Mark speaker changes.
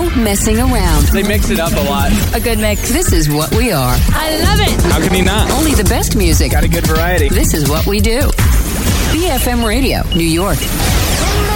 Speaker 1: no messing around.
Speaker 2: They mix it up a lot.
Speaker 1: A good mix. This is what we are.
Speaker 3: I love it.
Speaker 2: How can you not?
Speaker 1: Only the best music.
Speaker 2: Got a good variety.
Speaker 1: This is what we do. BFM Radio, New York.